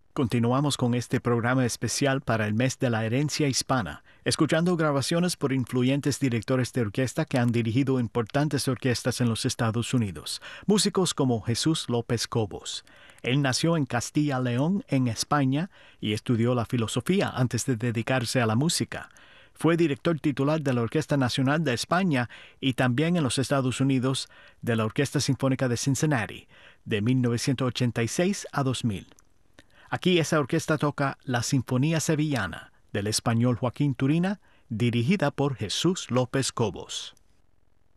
Continuamos con este programa especial para el mes de la herencia hispana, escuchando grabaciones por influyentes directores de orquesta que han dirigido importantes orquestas en los Estados Unidos, músicos como Jesús López Cobos. Él nació en Castilla-León, en España, y estudió la filosofía antes de dedicarse a la música. Fue director titular de la Orquesta Nacional de España y también en los Estados Unidos de la Orquesta Sinfónica de Cincinnati, de 1986 a 2000. Aquí esa orquesta toca la Sinfonía Sevillana del español Joaquín Turina, dirigida por Jesús López Cobos.